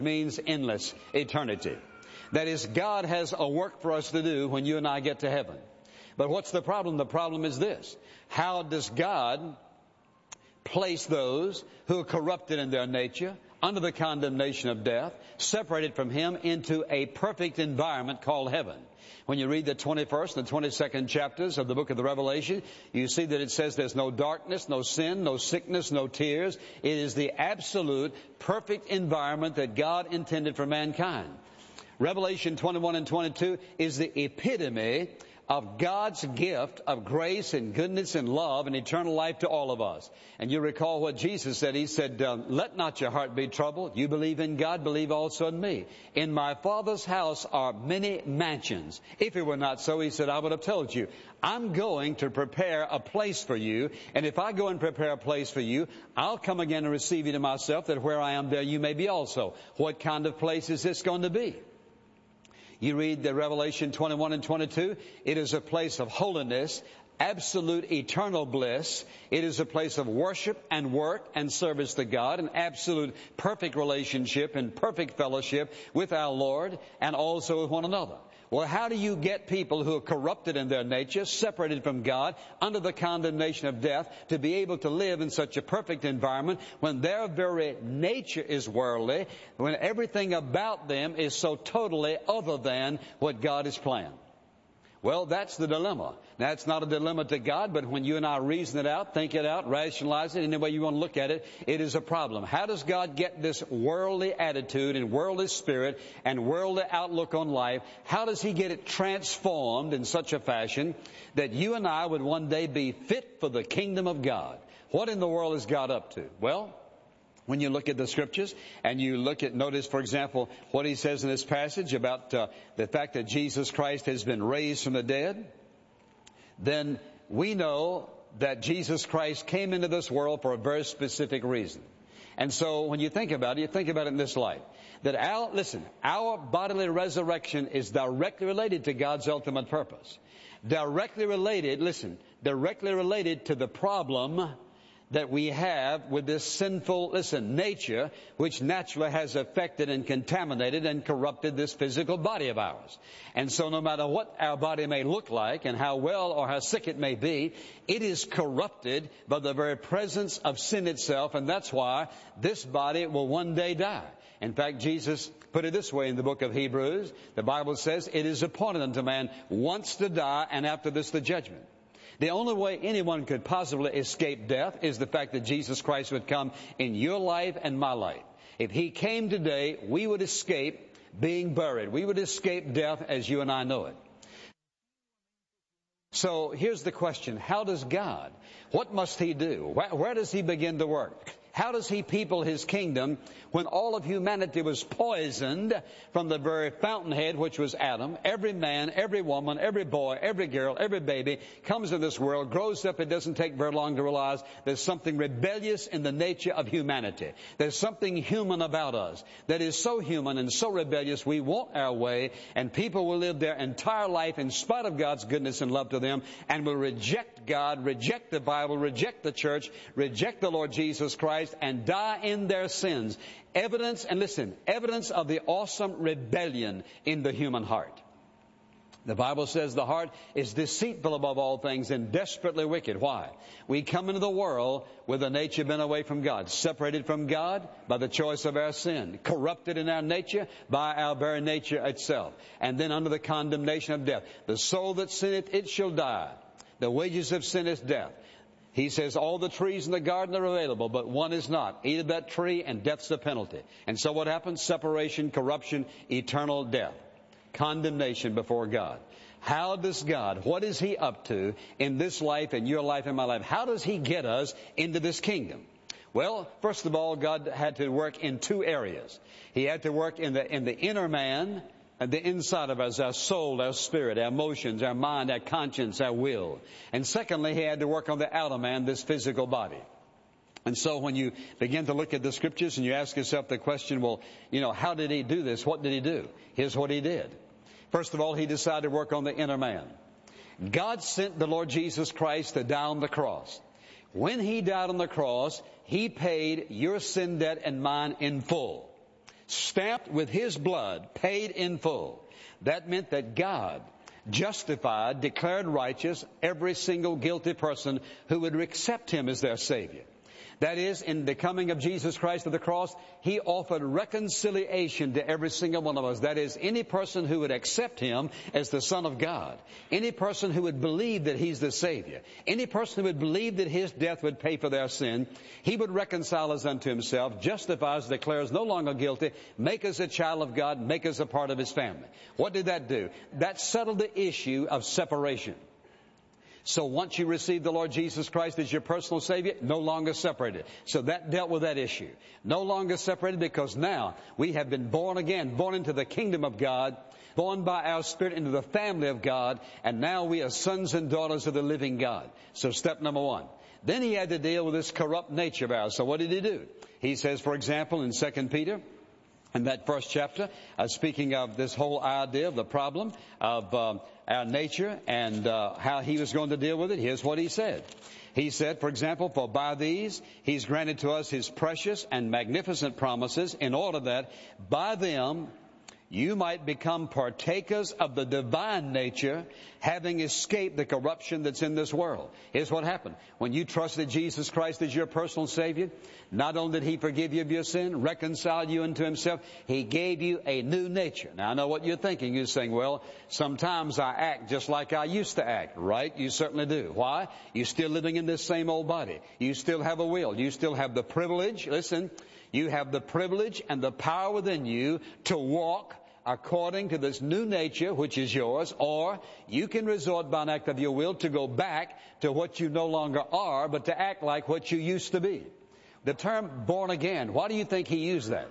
means endless, eternity. That is, God has a work for us to do when you and I get to heaven. But what's the problem? The problem is this. How does God place those who are corrupted in their nature, under the condemnation of death, separated from Him, into a perfect environment called heaven? When you read the 21st and 22nd chapters of the book of the Revelation, you see that it says there's no darkness, no sin, no sickness, no tears. It is the absolute perfect environment that God intended for mankind. Revelation 21 and 22 is the epitome of God's gift of grace and goodness and love and eternal life to all of us. And you recall what Jesus said. He said, let not your heart be troubled. You believe in God, believe also in me. In my Father's house are many mansions. If it were not so, He said, I would have told you. I'm going to prepare a place for you. And if I go and prepare a place for you, I'll come again and receive you to myself, that where I am, there you may be also. What kind of place is this going to be? You read the Revelation 21 and 22, it is a place of holiness, absolute eternal bliss. It is a place of worship and work and service to God, an absolute perfect relationship and perfect fellowship with our Lord and also with one another. Well, how do you get people who are corrupted in their nature, separated from God, under the condemnation of death, to be able to live in such a perfect environment when their very nature is worldly, when everything about them is so totally other than what God has planned? Well, that's the dilemma. Now, it's not a dilemma to God, but when you and I reason it out, think it out, rationalize it, any way you want to look at it, it is a problem. How does God get this worldly attitude and worldly spirit and worldly outlook on life? How does He get it transformed in such a fashion that you and I would one day be fit for the kingdom of God? What in the world is God up to? Well, when you look at the Scriptures and you notice, for example, what He says in this passage about the fact that Jesus Christ has been raised from the dead, then we know that Jesus Christ came into this world for a very specific reason. And so when you think about it in this light, that our bodily resurrection is directly related to God's ultimate purpose. Directly related to the problem that we have with this sinful, nature, which naturally has affected and contaminated and corrupted this physical body of ours. And so no matter what our body may look like and how well or how sick it may be, it is corrupted by the very presence of sin itself, and that's why this body will one day die. In fact, Jesus put it this way in the book of Hebrews. The Bible says, it is appointed unto man once to die, and after this the judgment. The only way anyone could possibly escape death is the fact that Jesus Christ would come in your life and my life. If He came today, we would escape being buried. We would escape death as you and I know it. So here's the question. How does God? What must He do? Where does He begin to work? How does He people His kingdom when all of humanity was poisoned from the very fountainhead, which was Adam? Every man, every woman, every boy, every girl, every baby comes in this world, grows up. It doesn't take very long to realize there's something rebellious in the nature of humanity. There's something human about us that is so human and so rebellious we want our way, and people will live their entire life in spite of God's goodness and love to them and will reject God, reject the Bible, reject the church, reject the Lord Jesus Christ, and die in their sins. Evidence of the awesome rebellion in the human heart. The Bible says the heart is deceitful above all things and desperately wicked. Why? We come into the world with a nature bent away from God, separated from God by the choice of our sin, corrupted in our nature by our very nature itself, and then under the condemnation of death. The soul that sinneth, it shall die. The wages of sin is death. He says all the trees in the garden are available, but one is not. Eat of that tree and death's the penalty. And so what happens? Separation, corruption, eternal death. Condemnation before God. How does God, what is He up to in this life, in your life, in my life? How does He get us into this kingdom? Well, first of all, God had to work in two areas. He had to work in the inner man, and the inside of us, our soul, our spirit, our emotions, our mind, our conscience, our will. And secondly, He had to work on the outer man, this physical body. And so when you begin to look at the Scriptures and you ask yourself the question, well, how did He do this? What did He do? Here's what He did. First of all, He decided to work on the inner man. God sent the Lord Jesus Christ to die on the cross. When He died on the cross, He paid your sin debt and mine in full. stamped with His blood, paid in full. That meant that God justified, declared righteous every single guilty person who would accept Him as their Savior. That is, in the coming of Jesus Christ to the cross, He offered reconciliation to every single one of us. That is, any person who would accept Him as the Son of God, any person who would believe that He's the Savior, any person who would believe that His death would pay for their sin, He would reconcile us unto Himself, justify us, declare us no longer guilty, make us a child of God, make us a part of His family. What did that do? That settled the issue of separation. So once you receive the Lord Jesus Christ as your personal Savior, no longer separated. So that dealt with that issue. No longer separated, because now we have been born again, born into the kingdom of God, born by our Spirit into the family of God, and now we are sons and daughters of the living God. So step number one. Then He had to deal with this corrupt nature of ours. So what did He do? He says, for example, in 2 Peter, in that first chapter, speaking of this whole idea of the problem of our nature and how He was going to deal with it, here's what He said. He said, for example, for by these He's granted to us His precious and magnificent promises, in order that by them you might become partakers of the divine nature, having escaped the corruption that's in this world. Here's what happened. When you trusted Jesus Christ as your personal Savior, not only did He forgive you of your sin, reconcile you unto Himself, He gave you a new nature. Now, I know what you're thinking. You're saying, well, sometimes I act just like I used to act. Right? You certainly do. Why? You're still living in this same old body. You still have a will. You still have the privilege. Listen, you have the privilege and the power within you to walk according to this new nature which is yours, or you can resort by an act of your will to go back to what you no longer are, but to act like what you used to be. The term born again, why do you think He used that?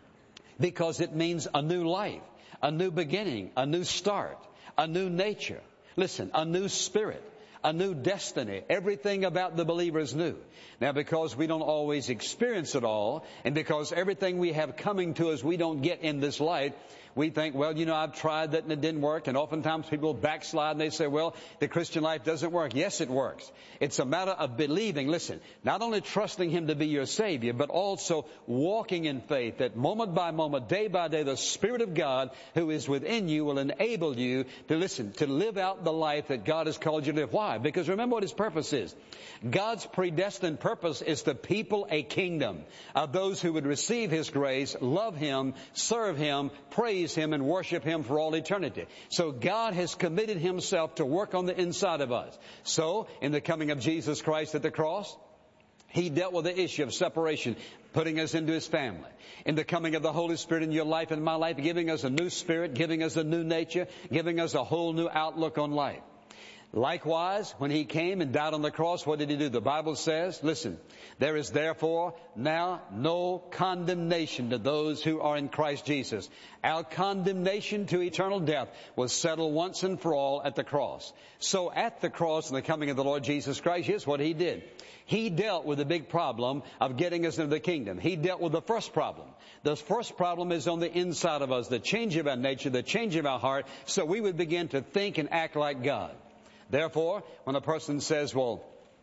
Because it means a new life, a new beginning, a new start, a new nature. Listen, a new spirit, a new destiny. Everything about the believer is new. Now, because we don't always experience it all, and because everything we have coming to us we don't get in this life, we think, well, I've tried that and it didn't work. And oftentimes people backslide and they say, well, the Christian life doesn't work. Yes, it works. It's a matter of believing. Listen, not only trusting Him to be your Savior, but also walking in faith that moment by moment, day by day, the Spirit of God who is within you will enable you to listen, to live out the life that God has called you to live. Why? Because remember what His purpose is. God's predestined purpose is to people a kingdom of those who would receive His grace, love Him, serve Him, praise Him, and worship Him for all eternity. So God has committed Himself to work on the inside of us. So in the coming of Jesus Christ at the cross, He dealt with the issue of separation, putting us into His family. In the coming of the Holy Spirit in your life and my life, giving us a new spirit, giving us a new nature, giving us a whole new outlook on life. Likewise, when He came and died on the cross, what did He do? The Bible says, listen, there is therefore now no condemnation to those who are in Christ Jesus. Our condemnation to eternal death was settled once and for all at the cross. So at the cross and the coming of the Lord Jesus Christ, here's what He did. He dealt with the big problem of getting us into the kingdom. He dealt with the first problem. The first problem is on the inside of us, the change of our nature, the change of our heart, so we would begin to think and act like God. Therefore, when a person says, well,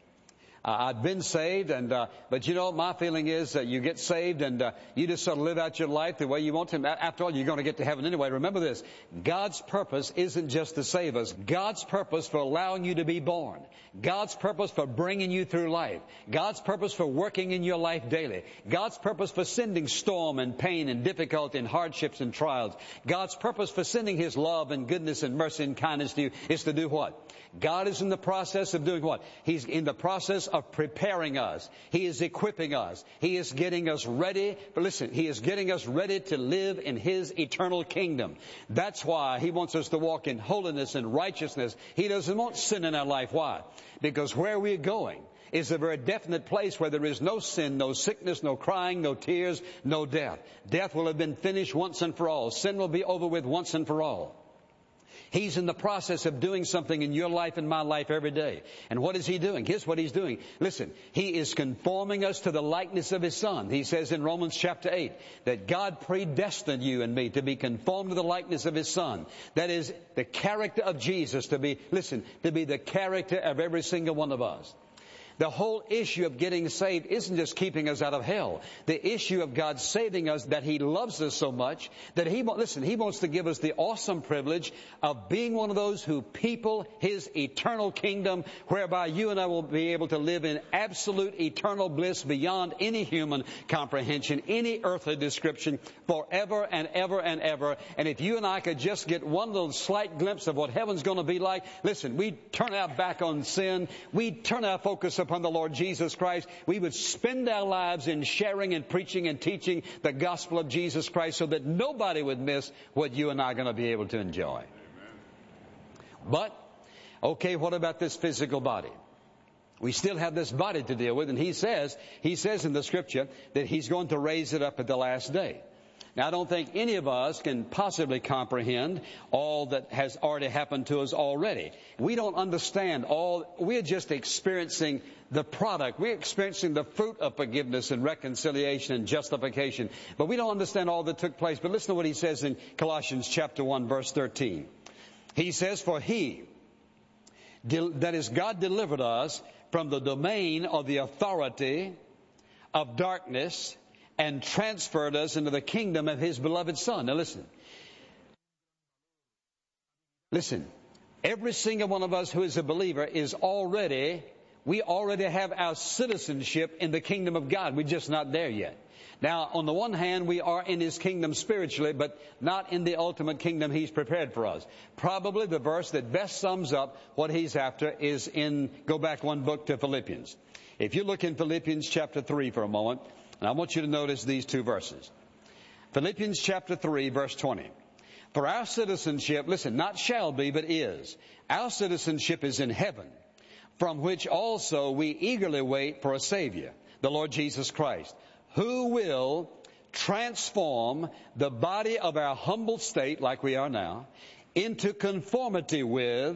I've been saved, but my feeling is that you get saved and you just sort of live out your life the way you want to. After all, you're going to get to heaven anyway. Remember this, God's purpose isn't just to save us. God's purpose for allowing you to be born. God's purpose for bringing you through life. God's purpose for working in your life daily. God's purpose for sending storm and pain and difficulty and hardships and trials. God's purpose for sending His love and goodness and mercy and kindness to you is to do what? God is in the process of doing what? He's in the process of preparing us. He is equipping us. He is getting us ready. But listen, He is getting us ready to live in His eternal kingdom. That's why He wants us to walk in holiness and righteousness. He doesn't want sin in our life. Why? Because where we're going is a very definite place where there is no sin, no sickness, no crying, no tears, no death. Death will have been finished once and for all. Sin will be over with once and for all. He's in the process of doing something in your life and my life every day. And what is He doing? Here's what He's doing. Listen, He is conforming us to the likeness of His Son. He says in Romans chapter 8 that God predestined you and me to be conformed to the likeness of His Son. That is the character of Jesus to be the character of every single one of us. The whole issue of getting saved isn't just keeping us out of hell. The issue of God saving us, that He loves us so much that He wants to give us the awesome privilege of being one of those who people His eternal kingdom, whereby you and I will be able to live in absolute eternal bliss beyond any human comprehension, any earthly description, forever and ever and ever. And if you and I could just get one little slight glimpse of what heaven's going to be like, listen, we'd turn our back on sin. We'd turn our focus upon the Lord Jesus Christ. We would spend our lives in sharing and preaching and teaching the gospel of Jesus Christ so that nobody would miss what you and I are going to be able to enjoy. But, okay, what about this physical body? We still have this body to deal with, and He says in the Scripture that He's going to raise it up at the last day. Now, I don't think any of us can possibly comprehend all that has already happened to us already. We don't understand all. We're just experiencing the product. We're experiencing the fruit of forgiveness and reconciliation and justification. But we don't understand all that took place. But listen to what He says in Colossians chapter 1, verse 13. He says, "For He, that is God, delivered us from the domain of the authority of darkness and transferred us into the kingdom of His beloved Son." Now listen. Every single one of us who is a believer we already have our citizenship in the kingdom of God. We're just not there yet. Now, on the one hand, we are in His kingdom spiritually, but not in the ultimate kingdom He's prepared for us. Probably the verse that best sums up what He's after is go back one book to Philippians. If you look in Philippians chapter 3 for a moment, and I want you to notice these two verses. Philippians chapter 3, verse 20. "For our citizenship," listen, not shall be, but is. "Our citizenship is in heaven, from which also we eagerly wait for a Savior, the Lord Jesus Christ, who will transform the body of our humble state, like we are now, into conformity with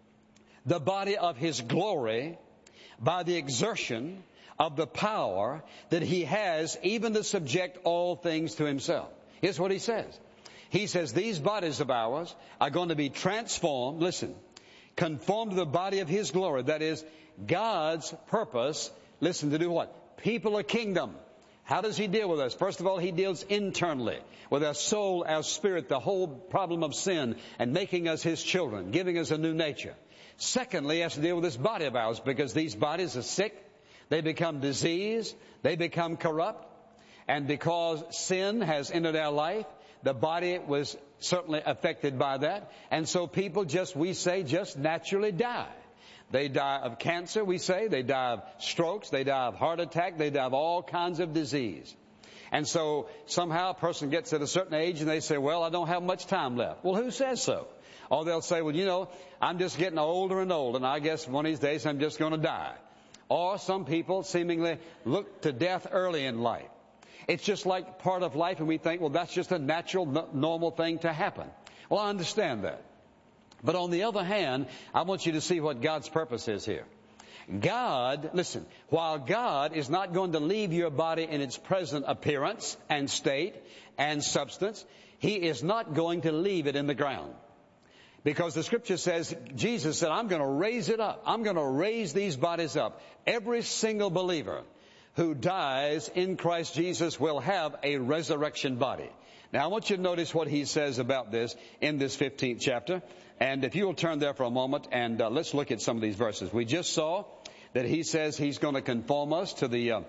the body of His glory by the exertion of the power that He has even to subject all things to Himself." Here's what He says. He says these bodies of ours are going to be transformed, listen, conformed to the body of His glory. That is, God's purpose, listen, to do what? People a kingdom. How does He deal with us? First of all, He deals internally with our soul, our spirit, the whole problem of sin, and making us His children, giving us a new nature. Secondly, He has to deal with this body of ours, because these bodies are sick. They become diseased. They become corrupt. And because sin has entered our life, the body was certainly affected by that. And so people just naturally die. They die of cancer, we say. They die of strokes. They die of heart attack. They die of all kinds of disease. And so somehow a person gets at a certain age and they say, "Well, I don't have much time left." Well, who says so? Or they'll say, "Well, I'm just getting older and older, and I guess one of these days I'm just going to die." Or some people seemingly look to death early in life. It's just like part of life, and we think, well, that's just a natural, normal thing to happen. Well, I understand that. But on the other hand, I want you to see what God's purpose is here. God, listen, while God is not going to leave your body in its present appearance and state and substance, He is not going to leave it in the ground. Because the Scripture says, Jesus said, "I'm going to raise it up. I'm going to raise these bodies up." Every single believer who dies in Christ Jesus will have a resurrection body. Now, I want you to notice what He says about this in this 15th chapter. And if you will turn there for a moment, and let's look at some of these verses. We just saw that He says He's going to conform us to the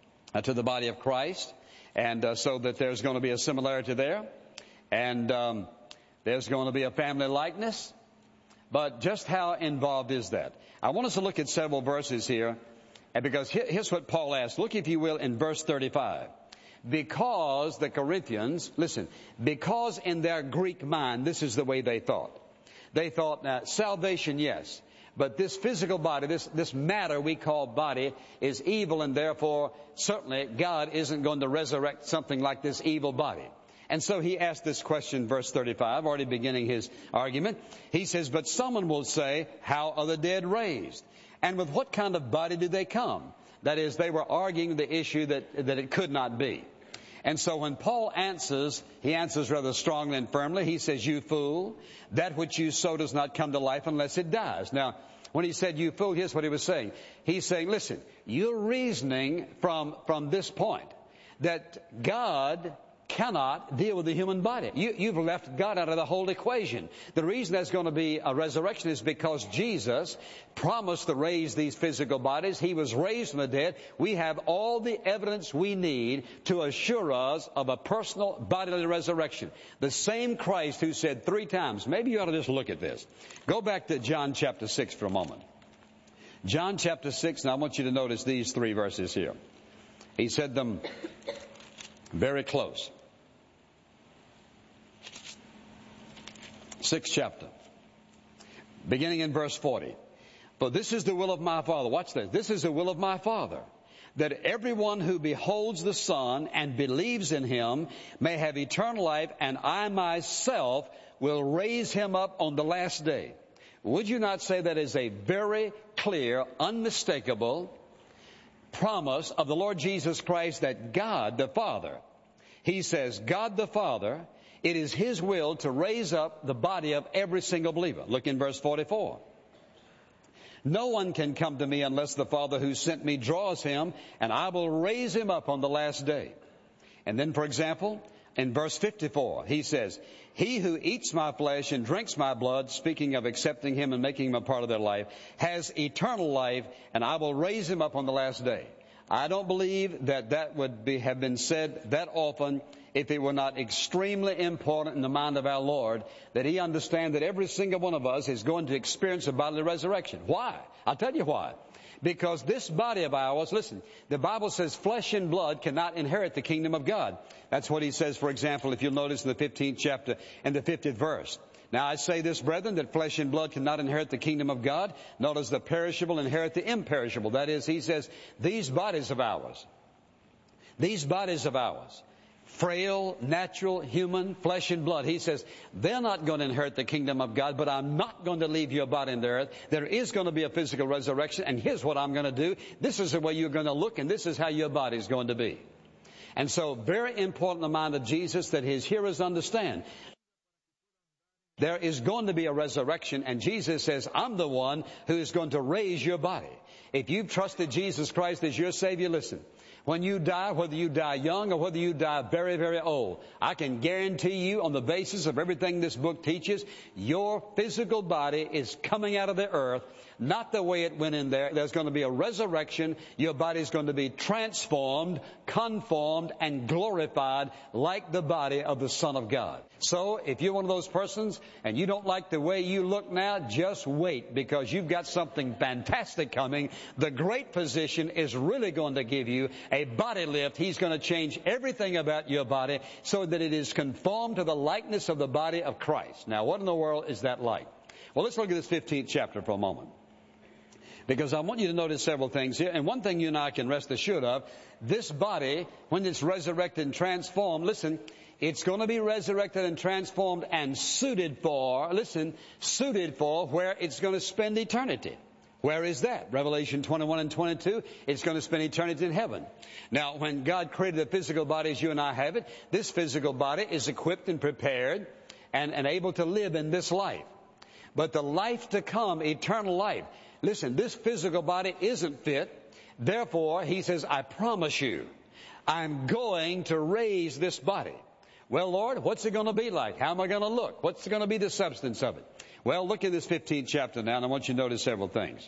body of Christ, and so that there's going to be a similarity there. And there's going to be a family likeness. But just how involved is that? I want us to look at several verses here, because here's what Paul asks. Look, if you will, in verse 35. Because the Corinthians, listen, because in their Greek mind, this is the way they thought. They thought, salvation, yes, but this physical body, this matter we call body, is evil, and therefore, certainly, God isn't going to resurrect something like this evil body. And so he asked this question, verse 35, already beginning his argument. He says, "But someone will say, how are the dead raised? And with what kind of body do they come?" That is, they were arguing the issue that it could not be. And so when Paul answers, he answers rather strongly and firmly. He says, "You fool, that which you sow does not come to life unless it dies." Now, When he said, you fool, here's what he was saying. He's saying, listen, you're reasoning from this point that God cannot deal with the human body. You've left God out of the whole equation. The reason there's going to be a resurrection is because Jesus promised to raise these physical bodies. He was raised from the dead. We have all the evidence we need to assure us of a personal bodily resurrection. The same Christ who said 3 times, maybe you ought to just look at this. Go back to John chapter 6 for a moment. John chapter 6, and I want you to notice these 3 verses here. He said them very close. 6th chapter, beginning in verse 40. But this is the will of my Father. Watch this. This is the will of my Father, that everyone who beholds the Son and believes in him may have eternal life, and I myself will raise him up on the last day. Would you not say that is a very clear, unmistakable promise of the Lord Jesus Christ, that God the Father, he says, God the Father, it is his will to raise up the body of every single believer. Look in verse 44. No one can come to me unless the Father who sent me draws him, and I will raise him up on the last day. And then, for example, in verse 54, he says, he who eats my flesh and drinks my blood, speaking of accepting him and making him a part of their life, has eternal life, and I will raise him up on the last day. I don't believe that would have been said that often if it were not extremely important in the mind of our Lord that he understands that every single one of us is going to experience a bodily resurrection. Why? I'll tell you why. Because this body of ours, listen, the Bible says flesh and blood cannot inherit the kingdom of God. That's what he says, for example, if you'll notice in the 15th chapter and the 50th verse. Now I say this, brethren, that flesh and blood cannot inherit the kingdom of God, nor does the perishable inherit the imperishable. That is, he says, these bodies of ours, frail, natural, human, flesh and blood. He says, they're not going to inherit the kingdom of God, but I'm not going to leave your body in the earth. There is going to be a physical resurrection, and here's what I'm going to do. This is the way you're going to look, and this is how your body is going to be. And so, very important in the mind of Jesus that his hearers understand. There is going to be a resurrection, and Jesus says, I'm the one who is going to raise your body. If you've trusted Jesus Christ as your Savior, listen. When you die, whether you die young or whether you die very, very old, I can guarantee you on the basis of everything this book teaches, your physical body is coming out of the earth, not the way it went in there. There's going to be a resurrection. Your body is going to be transformed, conformed, and glorified like the body of the Son of God. So if you're one of those persons and you don't like the way you look now, just wait, because you've got something fantastic coming. The great physician is really going to give you a body lift. He's going to change everything about your body so that it is conformed to the likeness of the body of Christ. Now, what in the world is that like? Well, let's look at this 15th chapter for a moment, because I want you to notice several things here. And one thing you and I can rest assured of, this body, when it's resurrected and transformed, listen, it's going to be resurrected and transformed and suited for where it's going to spend eternity. Where is that? Revelation 21 and 22, it's going to spend eternity in heaven. Now, when God created the physical body as you and I have it, this physical body is equipped and prepared and able to live in this life. But the life to come, eternal life, listen, this physical body isn't fit. Therefore, he says, I promise you, I'm going to raise this body. Well, Lord, what's it going to be like? How am I going to look? What's going to be the substance of it? Well, look at this 15th chapter now, and I want you to notice several things.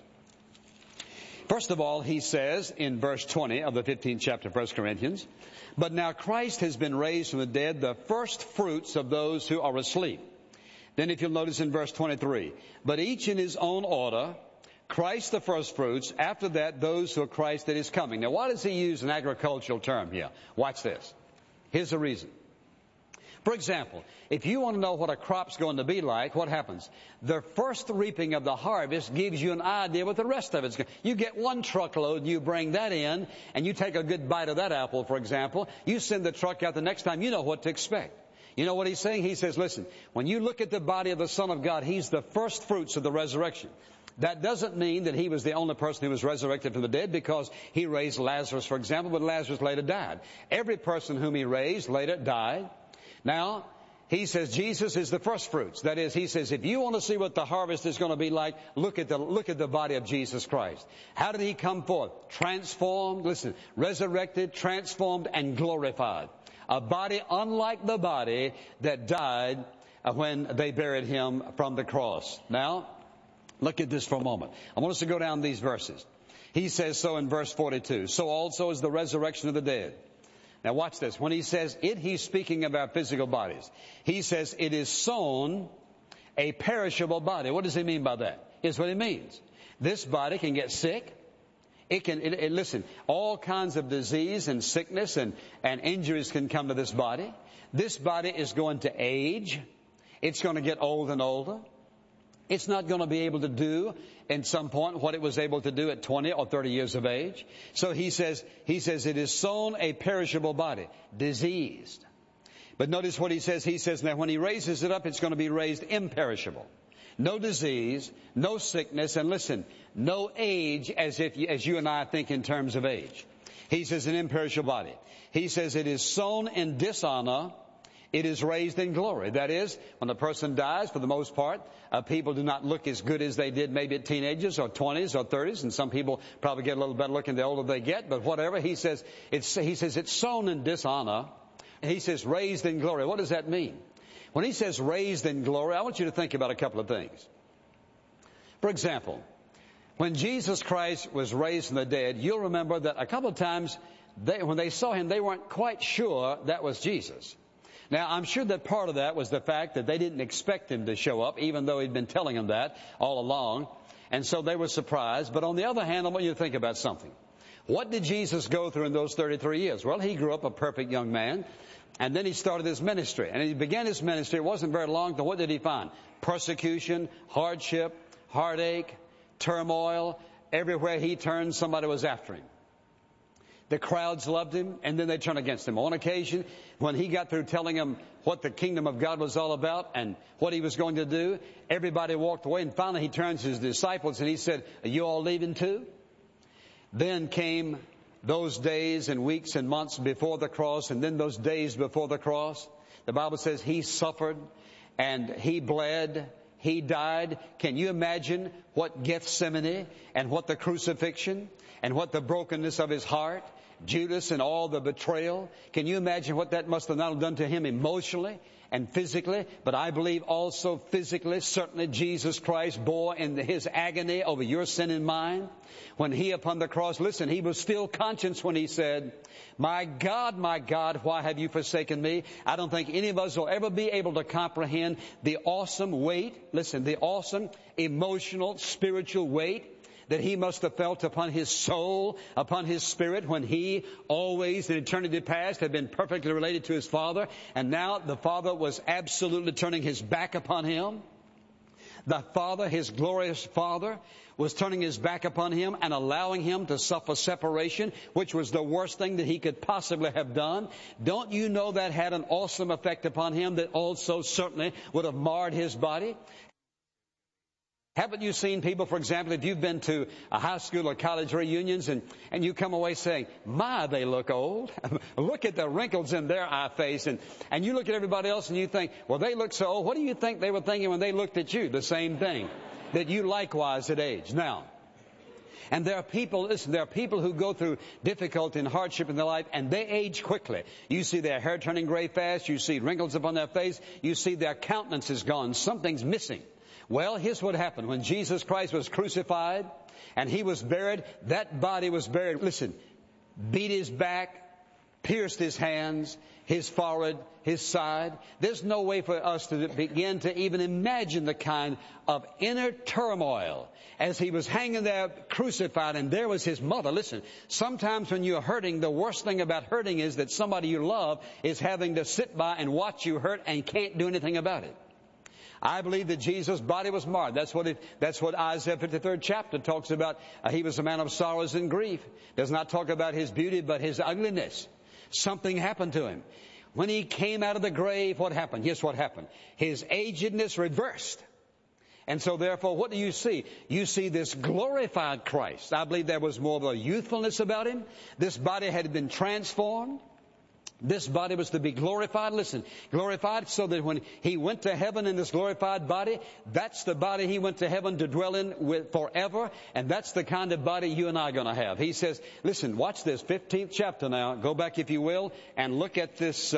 First of all, he says in verse 20 of the 15th chapter of 1 Corinthians, but now Christ has been raised from the dead, the first fruits of those who are asleep. Then if you'll notice in verse 23, but each in his own order, Christ the first fruits, after that those who are Christ that is coming. Now, why does he use an agricultural term here? Watch this. Here's the reason. For example, if you want to know what a crop's going to be like, what happens? The first reaping of the harvest gives you an idea what the rest of it's going to be. You get one truckload and you bring that in and you take a good bite of that apple, for example. You send the truck out the next time, you know what to expect. You know what he's saying? He says, listen, when you look at the body of the Son of God, he's the first fruits of the resurrection. That doesn't mean that he was the only person who was resurrected from the dead, because he raised Lazarus, for example, but Lazarus later died. Every person whom he raised later died. Now, he says Jesus is the first fruits. That is, he says, if you want to see what the harvest is going to be like, look at the body of Jesus Christ. How did he come forth? Transformed, listen, resurrected, transformed, and glorified. A body unlike the body that died when they buried him from the cross. Now, look at this for a moment. I want us to go down these verses. He says so in verse 42. So also is the resurrection of the dead. Now watch this. When he says it, he's speaking of our physical bodies. He says it is sown a perishable body. What does he mean by that? Here's what he means. This body can get sick. Listen, all kinds of disease and sickness and injuries can come to this body. This body is going to age. It's going to get old and older. It's not going to be able to do in some point what it was able to do at 20 or 30 years of age. So he says it is sown a perishable body, diseased. But notice what he says. He says now when he raises it up, it's going to be raised imperishable. No disease, no sickness, and listen, no age as you and I think in terms of age. He says an imperishable body. He says it is sown in dishonor. It is raised in glory. That is, when a person dies, for the most part, people do not look as good as they did maybe at teenagers or 20s or 30s, and some people probably get a little better looking the older they get, but whatever. He says it's sown in dishonor. He says raised in glory. What does that mean? When he says raised in glory, I want you to think about a couple of things. For example, when Jesus Christ was raised from the dead, you'll remember that a couple of times when they saw him, they weren't quite sure that was Jesus. Now, I'm sure that part of that was the fact that they didn't expect him to show up, even though he'd been telling them that all along. And so they were surprised. But on the other hand, I want you to think about something. What did Jesus go through in those 33 years? Well, he grew up a perfect young man. And then he started his ministry. And he began his ministry. It wasn't very long. But what did he find? Persecution, hardship, heartache, turmoil. Everywhere he turned, somebody was after him. The crowds loved him, and then they turned against him. On occasion, when he got through telling them what the kingdom of God was all about and what he was going to do, everybody walked away. And finally, he turns to his disciples and he said, "Are you all leaving too?" Then came those days and weeks and months before the cross, and then those days before the cross. The Bible says he suffered and he bled. He died. Can you imagine what Gethsemane and what the crucifixion and what the brokenness of his heart, Judas and all the betrayal, can you imagine what that must have not done to him emotionally and physically? But I believe also physically, certainly Jesus Christ bore in his agony over your sin and mine. When he upon the cross, listen, he was still conscious when he said, my God, why have you forsaken me?" I don't think any of us will ever be able to comprehend the awesome weight, listen, the awesome emotional, spiritual weight that he must have felt upon his soul, upon his spirit, when he always in eternity past had been perfectly related to his Father, and now the Father was absolutely turning his back upon him. The Father, his glorious Father, was turning his back upon him and allowing him to suffer separation, which was the worst thing that he could possibly have done. Don't you know that had an awesome effect upon him that also certainly would have marred his body? Haven't you seen people, for example, if you've been to a high school or college reunions and you come away saying, "My, they look old." Look at the wrinkles in their eye face. And you look at everybody else and you think, well, they look so old. What do you think they were thinking when they looked at you? The same thing. That you likewise had aged. Now, and there are people, listen, there are people who go through difficulty and hardship in their life and they age quickly. You see their hair turning gray fast. You see wrinkles upon their face. You see their countenance is gone. Something's missing. Well, here's what happened. When Jesus Christ was crucified and he was buried, that body was buried. Listen, beat his back, pierced his hands, his forehead, his side. There's no way for us to begin to even imagine the kind of inner turmoil as he was hanging there crucified, and there was his mother. Listen, sometimes when you're hurting, the worst thing about hurting is that somebody you love is having to sit by and watch you hurt and can't do anything about it. I believe that Jesus' body was marred. That's what Isaiah 53rd chapter talks about. He was a man of sorrows and grief. Does not talk about his beauty, but his ugliness. Something happened to him. When he came out of the grave, what happened? Here's what happened. His agedness reversed. And so therefore, what do you see? You see this glorified Christ. I believe there was more of a youthfulness about him. This body had been transformed. This body was to be glorified. Listen, glorified so that when he went to heaven in this glorified body, that's the body he went to heaven to dwell in with forever. And that's the kind of body you and I are going to have. He says, listen, watch this 15th chapter now. Go back if you will and look at this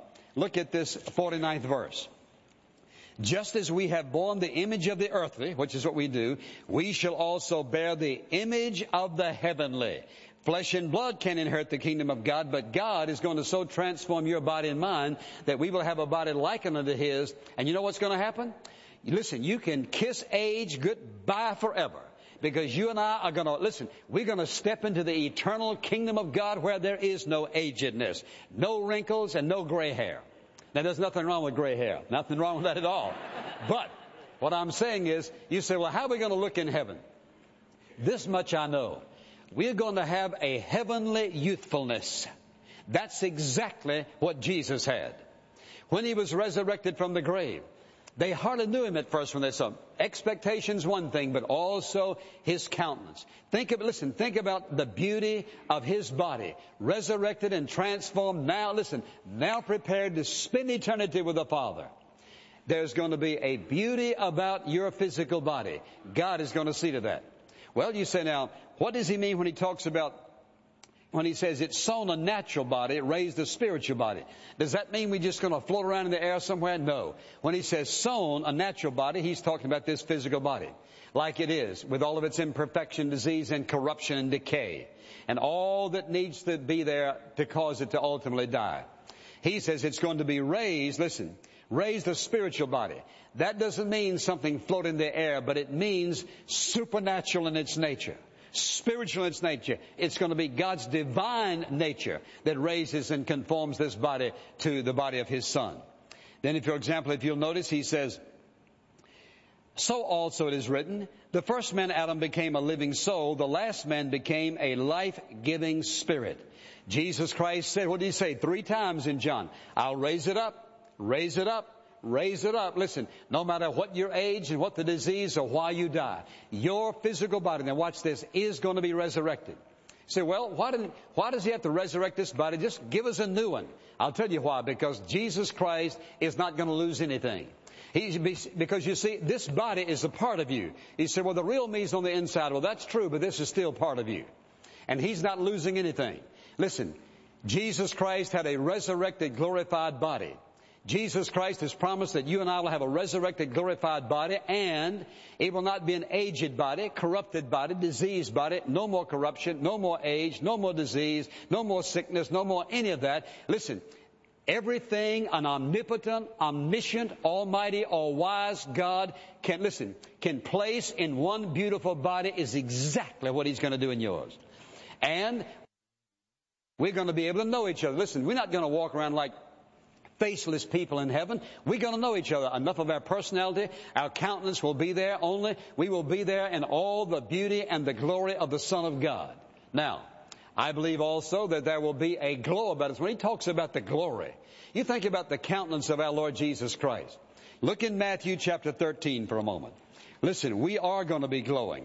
49th verse. Just as we have borne the image of the earthly, which is what we do, we shall also bear the image of the heavenly. Flesh and blood can inherit the kingdom of God, but God is going to so transform your body and mind that we will have a body likened unto His. And you know what's going to happen? Listen, you can kiss age goodbye forever. Because you and I are going to, listen, we're going to step into the eternal kingdom of God where there is no agedness, no wrinkles, and no gray hair. Now, there's nothing wrong with gray hair. Nothing wrong with that at all. But what I'm saying is, you say, well, how are we going to look in heaven? This much I know. We're going to have a heavenly youthfulness. That's exactly what Jesus had. When He was resurrected from the grave, they hardly knew Him at first when they saw Him. Expectation's one thing, but also His countenance. Think about the beauty of His body, resurrected and transformed. Now prepared to spend eternity with the Father. There's going to be a beauty about your physical body. God is going to see to that. Well, you say now, what does He mean when when He says it's sown a natural body, raised a spiritual body? Does that mean we're just going to float around in the air somewhere? No. When He says sown a natural body, He's talking about this physical body. Like it is, with all of its imperfection, disease, and corruption and decay. And all that needs to be there to cause it to ultimately die. He says it's going to be raised, raised a spiritual body. That doesn't mean something floating in the air, but it means supernatural in its nature. Spiritual in its nature. It's going to be God's divine nature that raises and conforms this body to the body of His Son. Then, for example, if you'll notice, He says, so also it is written, the first man Adam became a living soul, the last man became a life-giving spirit. Jesus Christ said, what did He say 3 times in John? I'll raise it up, raise it up. Raise it up. Listen, no matter what your age and what the disease or why you die, your physical body, now watch this, is going to be resurrected. You say, well, why does He have to resurrect this body? Just give us a new one. I'll tell you why. Because Jesus Christ is not going to lose anything. Because you see, this body is a part of you. You say, well, the real me is on the inside. Well, that's true, but this is still part of you. And He's not losing anything. Listen, Jesus Christ had a resurrected, glorified body. Jesus Christ has promised that you and I will have a resurrected, glorified body, and it will not be an aged body, corrupted body, diseased body, no more corruption, no more age, no more disease, no more sickness, no more any of that. Listen, everything an omnipotent, omniscient, almighty, all-wise God can place in one beautiful body is exactly what He's going to do in yours. And we're going to be able to know each other. Listen, we're not going to walk around like faceless people in heaven. We're going to know each other. Enough of our personality, our countenance will be there, only we will be there in all the beauty and the glory of the Son of God. Now, I believe also that there will be a glow about us. When He talks about the glory, you think about the countenance of our Lord Jesus Christ. Look in Matthew chapter 13 for a moment. Listen, we are going to be glowing.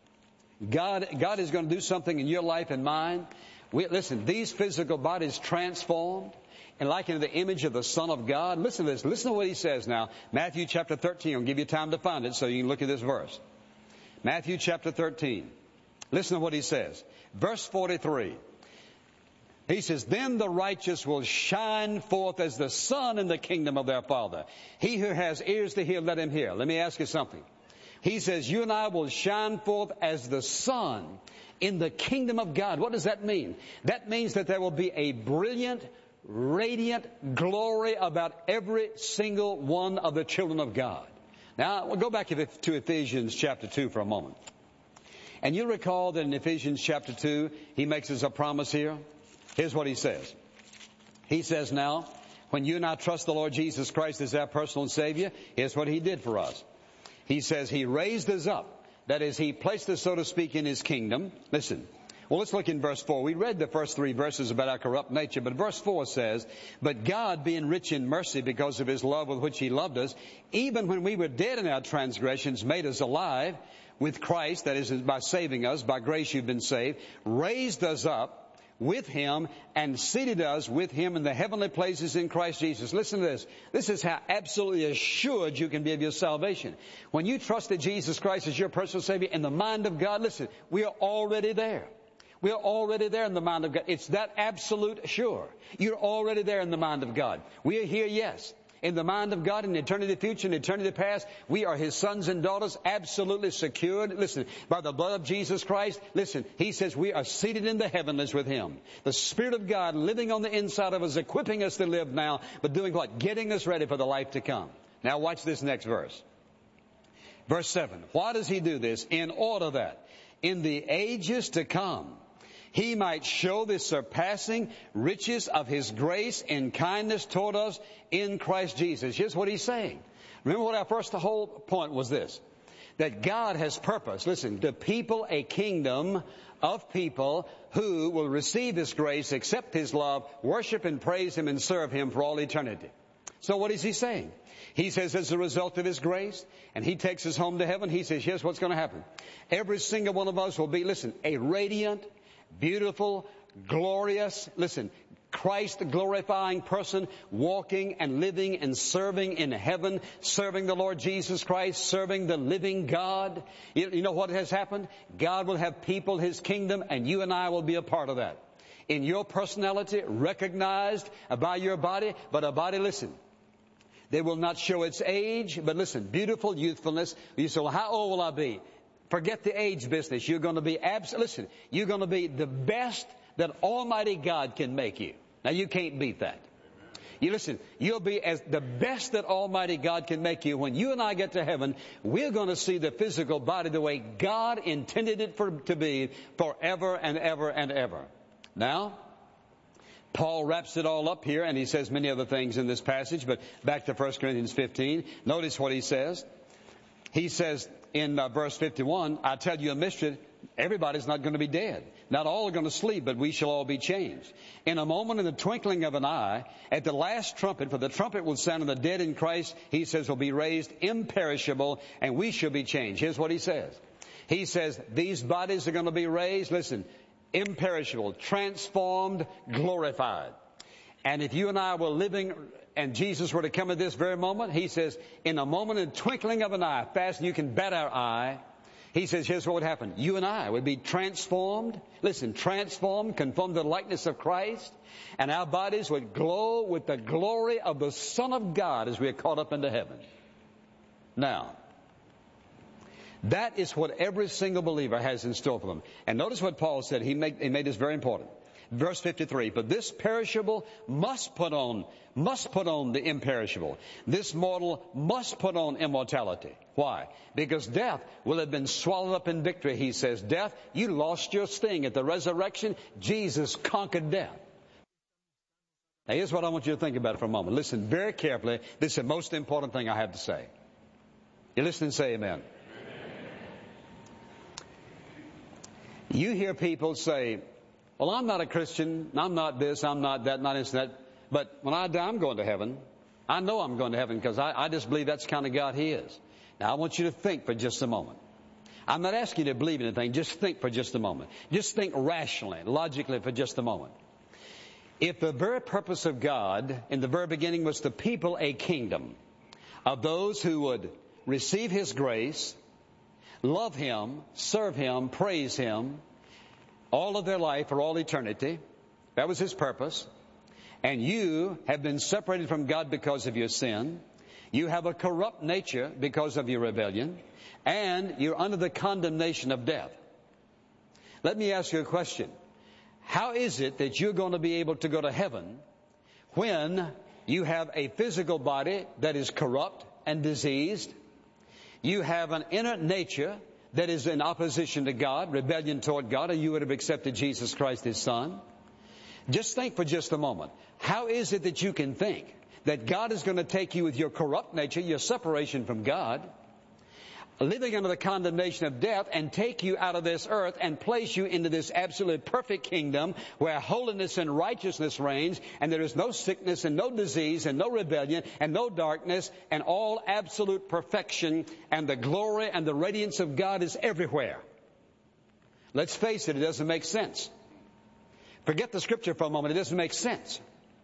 God is going to do something in your life and mine. Listen, these physical bodies transformed and likened to the image of the Son of God. Listen to this. Listen to what He says now. Matthew chapter 13. I'll give you time to find it so you can look at this verse. Matthew chapter 13. Listen to what He says. Verse 43. He says, then the righteous will shine forth as the sun in the kingdom of their Father. He who has ears to hear, let him hear. Let me ask you something. He says, you and I will shine forth as the sun in the kingdom of God. What does that mean? That means that there will be a brilliant, radiant glory about every single one of the children of God. Now, we'll go back to Ephesians chapter 2 for a moment. And you recall that in Ephesians chapter 2, he makes us a promise here. Here's what he says. He says now, when you and I trust the Lord Jesus Christ as our personal Savior, here's what He did for us. He says He raised us up. That is, He placed us, so to speak, in His kingdom. Listen. Well, let's look in verse 4. We read the first 3 verses about our corrupt nature, but verse 4 says, but God, being rich in mercy because of His love with which He loved us, even when we were dead in our transgressions, made us alive with Christ, that is, by saving us, by grace you've been saved, raised us up with Him and seated us with Him in the heavenly places in Christ Jesus. Listen to this. This is how absolutely assured you can be of your salvation. When you trusted Jesus Christ as your personal Savior in the mind of God, listen, we are already there. We are already there in the mind of God. It's that absolute sure. You're already there in the mind of God. We are here, yes. In the mind of God, in eternity future, in eternity past, we are His sons and daughters, absolutely secured. Listen, by the blood of Jesus Christ, listen, He says we are seated in the heavenlies with Him. The Spirit of God living on the inside of us, equipping us to live now, but doing what? Getting us ready for the life to come. Now watch this next verse. Verse 7. Why does He do this? In order that in the ages to come, He might show the surpassing riches of His grace and kindness toward us in Christ Jesus. Here's what He's saying. Remember what the whole point was this. That God has purpose, listen, to people a kingdom of people who will receive His grace, accept His love, worship and praise Him and serve Him for all eternity. So what is He saying? He says as a result of His grace, and He takes us home to heaven, He says, here's what's going to happen. Every single one of us will be, listen, a radiant, beautiful, glorious, listen, Christ-glorifying person walking and living and serving in heaven, serving the Lord Jesus Christ, serving the living God. You know what has happened? God will have people, His kingdom, and you and I will be a part of that. In your personality, recognized by your body, but a body, listen, they will not show its age, but listen, beautiful youthfulness. You say, well, how old will I be? Forget the age business. You're going to be listen, you're going to be the best that Almighty God can make you. Now you can't beat that. You listen, you'll be as the best that Almighty God can make you. When you and I get to heaven, we're going to see the physical body the way God intended it to be forever and ever and ever. Now, Paul wraps it all up here, and he says many other things in this passage, but back to 1 Corinthians 15. Notice what he says. He says in verse 51, I tell you a mystery, everybody's not going to be dead. Not all are going to sleep, but we shall all be changed. In a moment, in the twinkling of an eye, at the last trumpet, for the trumpet will sound, and the dead in Christ, he says, will be raised imperishable, and we shall be changed. Here's what he says. He says, these bodies are going to be raised, listen, imperishable, transformed, glorified. And if you and I were living and Jesus were to come at this very moment, he says, in a moment, in the twinkling of an eye, faster you can bat our eye, he says, here's what would happen. You and I would be transformed, listen, transformed, conformed to the likeness of Christ, and our bodies would glow with the glory of the Son of God as we are caught up into heaven. Now, that is what every single believer has in store for them. And notice what Paul said. He made this very important. Verse 53, but this perishable must put on the imperishable. This mortal must put on immortality. Why? Because death will have been swallowed up in victory, he says. Death, you lost your sting. At the resurrection, Jesus conquered death. Now here's what I want you to think about for a moment. Listen very carefully. This is the most important thing I have to say. You listen and say amen. You hear people say, well, I'm not a Christian, I'm not this, I'm not that, not this, that, but when I die, I'm going to heaven. I know I'm going to heaven because I just believe that's the kind of God He is. Now, I want you to think for just a moment. I'm not asking you to believe anything, just think for just a moment. Just think rationally, logically for just a moment. If the very purpose of God in the very beginning was to people a kingdom of those who would receive His grace, love Him, serve Him, praise Him, all of their life for all eternity. That was His purpose. And you have been separated from God because of your sin. You have a corrupt nature because of your rebellion. And you're under the condemnation of death. Let me ask you a question. How is it that you're going to be able to go to heaven when you have a physical body that is corrupt and diseased? You have an inner nature that is in opposition to God, rebellion toward God, or you would have accepted Jesus Christ, His Son. Just think for just a moment. How is it that you can think that God is going to take you with your corrupt nature, your separation from God, living under the condemnation of death, and take you out of this earth and place you into this absolutely perfect kingdom where holiness and righteousness reigns, and there is no sickness and no disease and no rebellion and no darkness, and all absolute perfection, and the glory and the radiance of God is everywhere. Let's face it, it doesn't make sense. Forget the scripture for a moment. It doesn't make sense.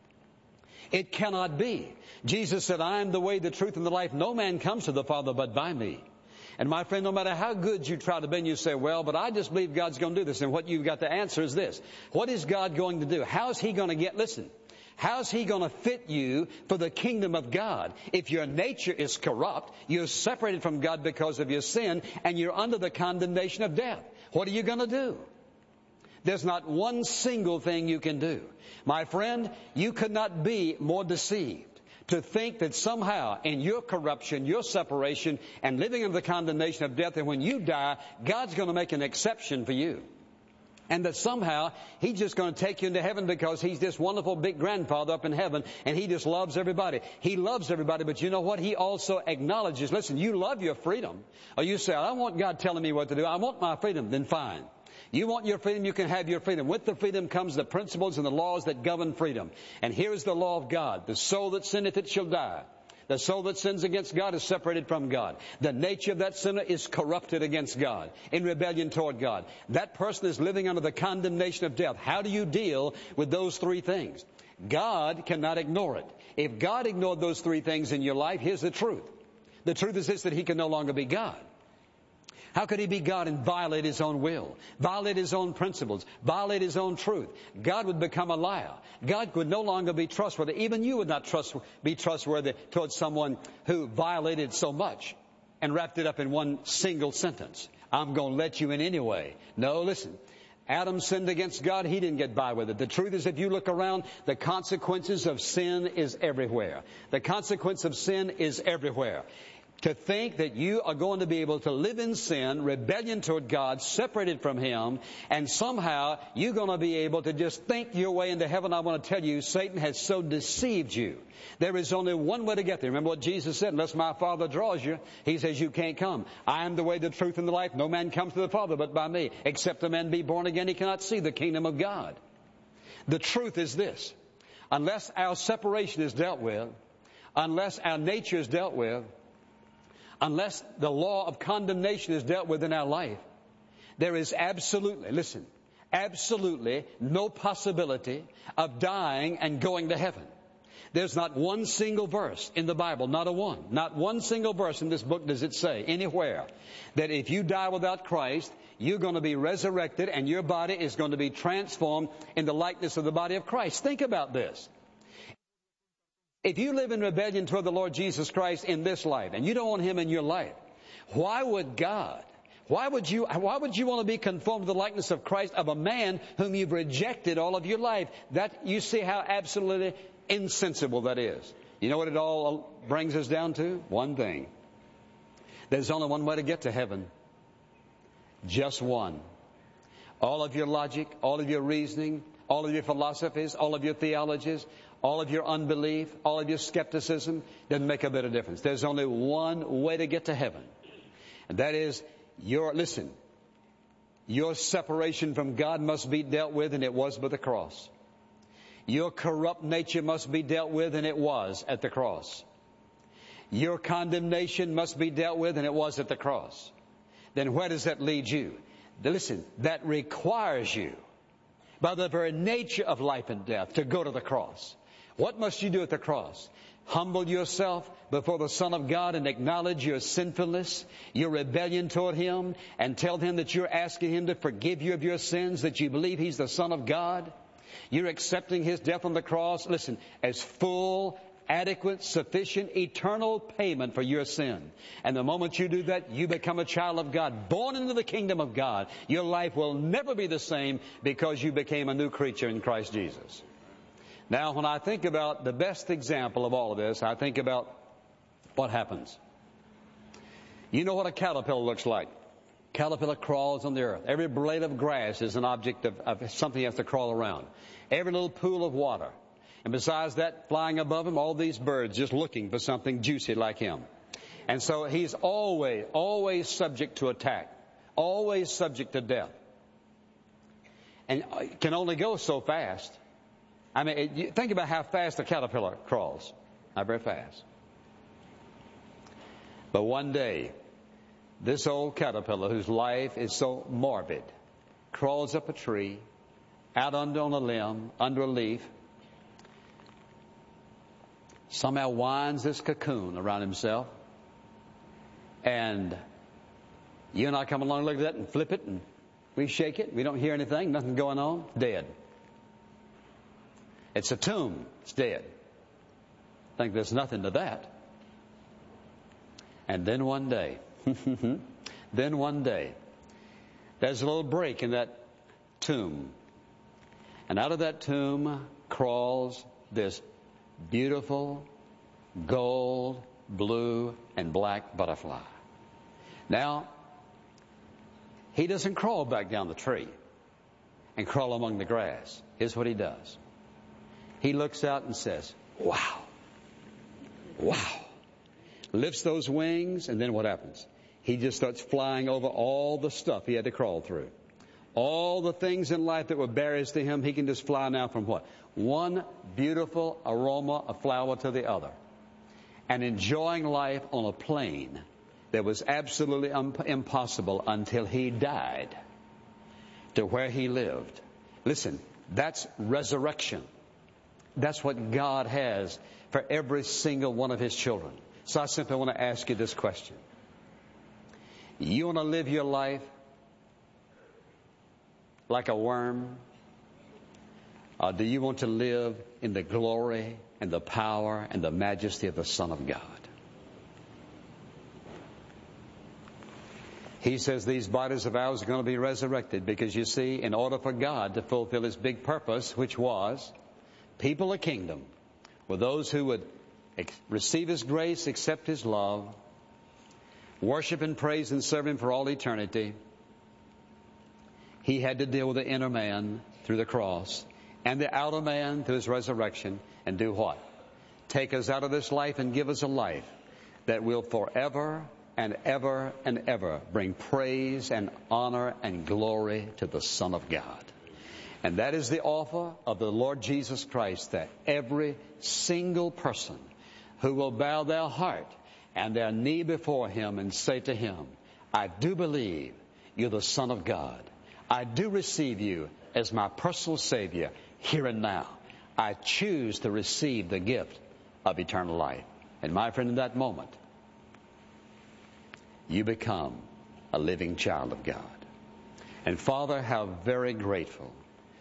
It cannot be. Jesus said, I am the way, the truth, and the life. No man comes to the Father but by me. And my friend, no matter how good you try to be, and you say, well, but I just believe God's going to do this. And what you've got to answer is this. What is God going to do? How's He going to listen, how's He going to fit you for the kingdom of God? If your nature is corrupt, you're separated from God because of your sin, and you're under the condemnation of death. What are you going to do? There's not one single thing you can do. My friend, you could not be more deceived to think that somehow in your corruption, your separation, and living under the condemnation of death, that when you die, God's going to make an exception for you. And that somehow He's just going to take you into heaven because He's this wonderful big grandfather up in heaven, and He just loves everybody. He loves everybody, but you know what? He also acknowledges, listen, you love your freedom. Or you say, I don't want God telling me what to do. I want my freedom. Then fine. You want your freedom, you can have your freedom. With the freedom comes the principles and the laws that govern freedom. And here is the law of God. The soul that sinneth, it shall die. The soul that sins against God is separated from God. The nature of that sinner is corrupted against God, in rebellion toward God. That person is living under the condemnation of death. How do you deal with those three things? God cannot ignore it. If God ignored those three things in your life, here's the truth. The truth is this, that He can no longer be God. How could He be God and violate His own will, violate His own principles, violate His own truth? God would become a liar. God would no longer be trustworthy. Even you would not be trustworthy towards someone who violated so much and wrapped it up in one single sentence. I'm going to let you in anyway. No, listen. Adam sinned against God. He didn't get by with it. The truth is, if you look around, the consequences of sin is everywhere. The consequence of sin is everywhere. To think that you are going to be able to live in sin, rebellion toward God, separated from Him, and somehow you're going to be able to just think your way into heaven. I want to tell you, Satan has so deceived you. There is only one way to get there. Remember what Jesus said, unless my Father draws you, He says you can't come. I am the way, the truth, and the life. No man comes to the Father but by me. Except a man be born again, he cannot see the kingdom of God. The truth is this. Unless our separation is dealt with, unless our nature is dealt with, unless the law of condemnation is dealt with in our life, there is absolutely, listen, absolutely no possibility of dying and going to heaven. There's not one single verse in the Bible, not one single verse in this book does it say anywhere that if you die without Christ, you're going to be resurrected and your body is going to be transformed in the likeness of the body of Christ. Think about this. If you live in rebellion toward the Lord Jesus Christ in this life, and you don't want Him in your life, why would you want to be conformed to the likeness of Christ, of a man whom you've rejected all of your life? That, you see how absolutely insensible that is. You know what it all brings us down to? One thing. There's only one way to get to heaven. Just one. All of your logic, all of your reasoning, all of your philosophies, all of your theologies, all of your unbelief, all of your skepticism, doesn't make a bit of difference. There's only one way to get to heaven. And that is your separation from God must be dealt with, and it was by the cross. Your corrupt nature must be dealt with, and it was at the cross. Your condemnation must be dealt with, and it was at the cross. Then where does that lead you? Listen, that requires you, by the very nature of life and death, to go to the cross. What must you do at the cross? Humble yourself before the Son of God and acknowledge your sinfulness, your rebellion toward Him, and tell Him that you're asking Him to forgive you of your sins, that you believe He's the Son of God. You're accepting His death on the cross, listen, as full, adequate, sufficient, eternal payment for your sin. And the moment you do that, you become a child of God, born into the kingdom of God. Your life will never be the same because you became a new creature in Christ Jesus. Now, when I think about the best example of all of this, I think about what happens. You know what a caterpillar looks like. Caterpillar crawls on the earth. Every blade of grass is an object of something he has to crawl around. Every little pool of water. And besides that, flying above him, all these birds just looking for something juicy like him. And so he's always subject to attack. Always subject to death. And it can only go so fast. I mean, think about how fast a caterpillar crawls. Not very fast. But one day, this old caterpillar, whose life is so morbid, crawls up a tree, out on a limb, under a leaf, somehow winds this cocoon around himself. And you and I come along, look at that, and flip it, and we shake it. We don't hear anything, nothing going on. Dead. It's a tomb. It's dead. I think there's nothing to that. And then one day, there's a little break in that tomb. And out of that tomb crawls this beautiful gold, blue, and black butterfly. Now, he doesn't crawl back down the tree and crawl among the grass. Here's what he does. He looks out and says, wow, wow. Lifts those wings, and then what happens? He just starts flying over all the stuff he had to crawl through. All the things in life that were barriers to him, he can just fly now from what? One beautiful aroma of flower to the other. And enjoying life on a plane that was absolutely impossible until he died to where he lived. Listen, that's resurrection. That's what God has for every single one of His children. So I simply want to ask you this question. You want to live your life like a worm? Or do you want to live in the glory and the power and the majesty of the Son of God? He says these bodies of ours are going to be resurrected because, you see, in order for God to fulfill His big purpose, which was people of kingdom, were those who would receive His grace, accept His love, worship and praise and serve Him for all eternity, He had to deal with the inner man through the cross and the outer man through His resurrection, and do what? Take us out of this life and give us a life that will forever and ever and ever bring praise and honor and glory to the Son of God. And that is the offer of the Lord Jesus Christ, that every single person who will bow their heart and their knee before Him and say to Him, I do believe You're the Son of God. I do receive You as my personal Savior here and now. I choose to receive the gift of eternal life. And my friend, in that moment, you become a living child of God. And Father, how very grateful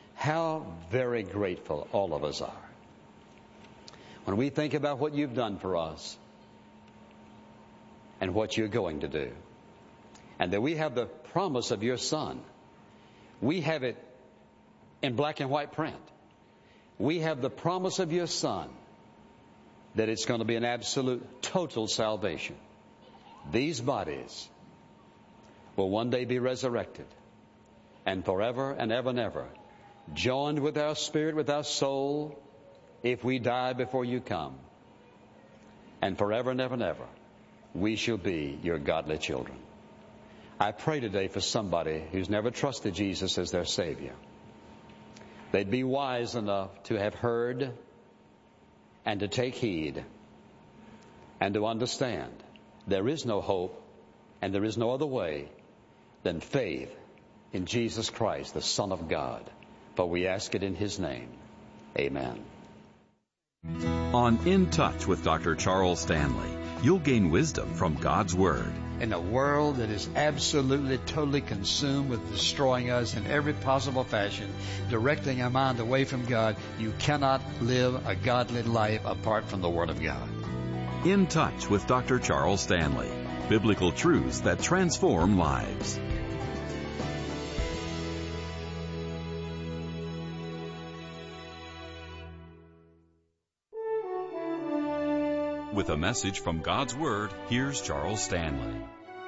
all of us are. When we think about what You've done for us and what You're going to do, and that we have the promise of Your Son. We have it in black and white print. We have the promise of Your Son that it's going to be an absolute, total salvation. These bodies will one day be resurrected, and forever and ever and ever, joined with our spirit, with our soul, if we die before You come. And forever and ever and ever, we shall be Your godly children. I pray today for somebody who's never trusted Jesus as their Savior. They'd be wise enough to have heard and to take heed and to understand there is no hope and there is no other way than faith in Jesus Christ, the Son of God. For we ask it in His name. Amen. On In Touch with Dr. Charles Stanley, you'll gain wisdom from God's Word. In a world that is absolutely, totally consumed with destroying us in every possible fashion, directing our mind away from God, you cannot live a godly life apart from the Word of God. In Touch with Dr. Charles Stanley. Biblical truths that transform lives. With a message from God's Word, here's Charles Stanley.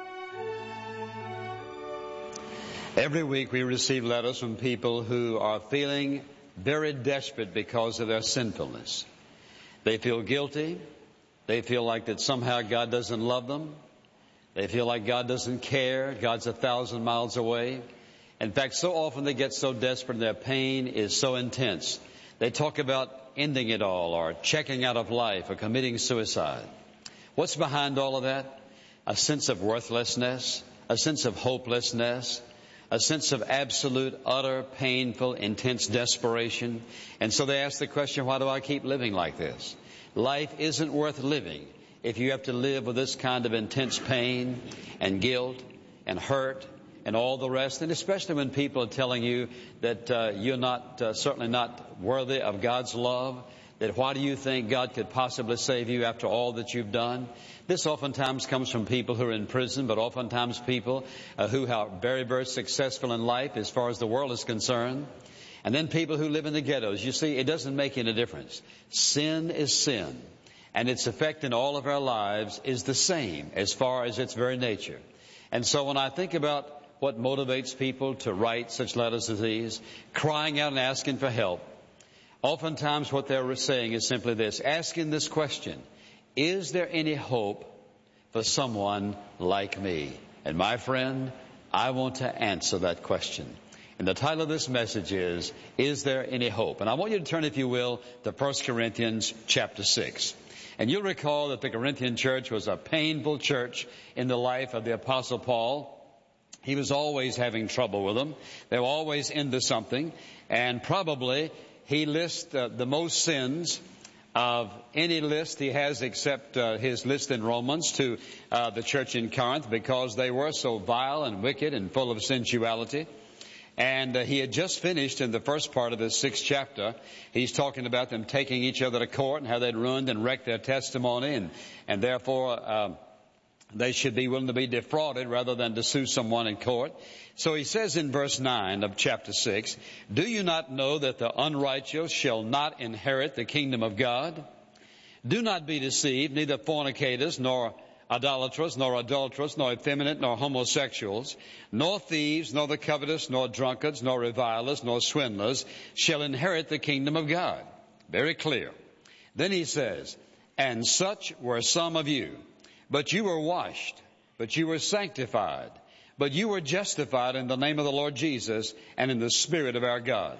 Every week we receive letters from people who are feeling very desperate because of their sinfulness. They feel guilty. They feel like that somehow God doesn't love them. They feel like God doesn't care. God's 1,000 miles away. In fact, so often they get so desperate and their pain is so intense. They talk about ending it all or checking out of life or committing suicide. What's behind all of that? A sense of worthlessness, a sense of hopelessness, a sense of absolute, utter, painful, intense desperation. And so they ask the question, why do I keep living like this? Life isn't worth living if you have to live with this kind of intense pain and guilt and hurt and all the rest. And especially when people are telling you that you're not, certainly not worthy of God's love, that why do you think God could possibly save you after all that you've done? This oftentimes comes from people who are in prison, but oftentimes people who are very, very successful in life as far as the world is concerned. And then people who live in the ghettos. You see, it doesn't make any difference. Sin is sin. And its effect in all of our lives is the same as far as its very nature. And so when I think about what motivates people to write such letters as these, crying out and asking for help, oftentimes what they're saying is simply this, asking this question, is there any hope for someone like me? And my friend, I want to answer that question. And the title of this message is there any hope? And I want you to turn, if you will, to 1 Corinthians chapter 6. And you'll recall that the Corinthian church was a painful church in the life of the Apostle Paul. He was always having trouble with them. They were always into something. And probably he lists the most sins of any list he has except his list in Romans to the church in Corinth, because they were so vile and wicked and full of sensuality. And he had just finished in the first part of this 6th chapter. He's talking about them taking each other to court and how they'd ruined and wrecked their testimony, and therefore they should be willing to be defrauded rather than to sue someone in court. So he says in verse 9 of chapter 6, do you not know that the unrighteous shall not inherit the kingdom of God? Do not be deceived, neither fornicators, nor idolaters, nor adulterers, nor effeminate, nor homosexuals, nor thieves, nor the covetous, nor drunkards, nor revilers, nor swindlers shall inherit the kingdom of God. Very clear. Then he says, and such were some of you. But you were washed, but you were sanctified, but you were justified in the name of the Lord Jesus and in the Spirit of our God.